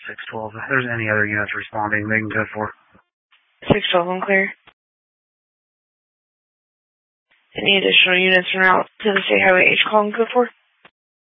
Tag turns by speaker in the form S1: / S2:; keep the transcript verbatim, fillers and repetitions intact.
S1: six twelve. If there's any other units responding, they can go for.
S2: six twelve, I'm clear. Any additional units en route to the State Highway H call and code for?